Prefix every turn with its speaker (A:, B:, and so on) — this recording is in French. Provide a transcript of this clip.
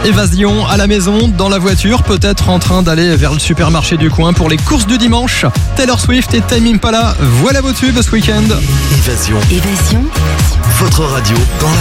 A: Évasion à la maison, dans la voiture, peut-être en train d'aller vers le supermarché du coin pour les courses du dimanche. Taylor Swift et Tame Impala, voilà vos tubes ce week-end.
B: Évasion. Votre radio dans la